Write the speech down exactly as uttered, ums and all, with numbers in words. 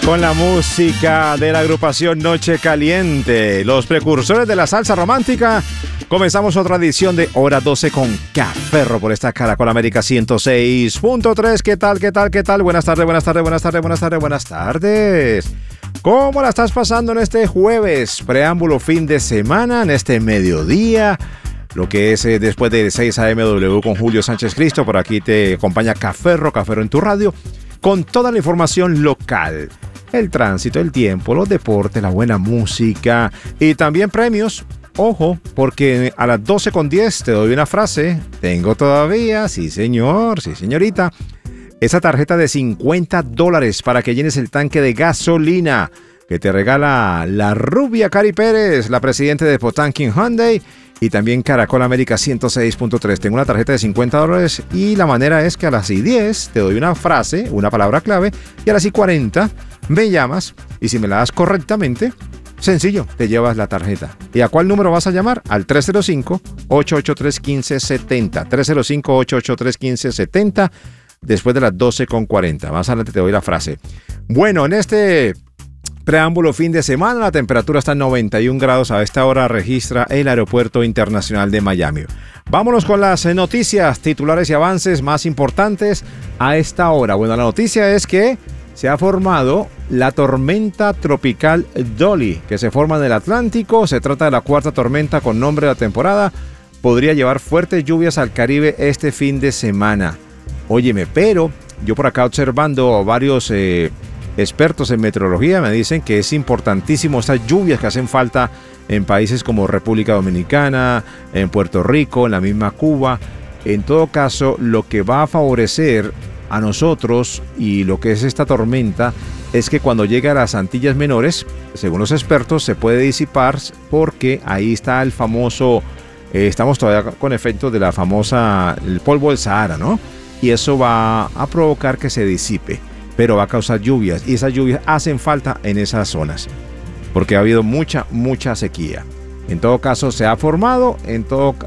Con la música de la agrupación Noche Caliente, los precursores de la salsa romántica, comenzamos otra edición de Hora doce con Caferro por esta Caracol América ciento seis punto tres. ¿Qué tal, qué tal, qué tal? Buenas tardes, buenas tardes, buenas tardes, buenas tardes, buenas tardes. ¿Cómo la estás pasando en este jueves? Preámbulo fin de semana, en este mediodía, lo que es eh, después de seis a eme doble con Julio Sánchez Cristo. Por aquí te acompaña Caferro, Caferro en tu radio, con toda la información local. El tránsito, el tiempo, los deportes, la buena música y también premios. Ojo, porque a las doce con diez te doy una frase. Tengo todavía, sí señor, sí señorita, esa tarjeta de cincuenta dólares para que llenes el tanque de gasolina que te regala la rubia Cari Pérez, la presidenta de Potanking Hyundai, y también Caracol América ciento seis punto tres. Tengo una tarjeta de cincuenta dólares y la manera es que a las y diez te doy una frase, una palabra clave, y a las y cuarenta me llamas y si me la das correctamente, sencillo, te llevas la tarjeta. ¿Y a cuál número vas a llamar? Al tres cero cinco, ocho ocho tres, uno cinco siete cero. tres cero cinco, ocho ocho tres, uno cinco siete cero después de las doce con cuarenta. Más adelante te doy la frase. Bueno, en este preámbulo fin de semana, la temperatura está en noventa y un grados. A esta hora registra el Aeropuerto Internacional de Miami. Vámonos con las noticias, titulares y avances más importantes a esta hora. Bueno, la noticia es que se ha formado la tormenta tropical Dolly, que se forma en el Atlántico. Se trata de la cuarta tormenta con nombre de la temporada. Podría llevar fuertes lluvias al Caribe este fin de semana. Óyeme, pero yo por acá observando varios eh, expertos en meteorología me dicen que es importantísimo estas lluvias que hacen falta en países como República Dominicana, en Puerto Rico, en la misma Cuba. En todo caso, lo que va a favorecer a nosotros y lo que es esta tormenta es que cuando llegue a las Antillas Menores, según los expertos, se puede disipar porque ahí está el famoso, eh, estamos todavía con efectos de la famosa, el polvo del Sahara, ¿no? Y eso va a provocar que se disipe, pero va a causar lluvias y esas lluvias hacen falta en esas zonas porque ha habido mucha, mucha sequía. En todo caso, se ha formado, en todo,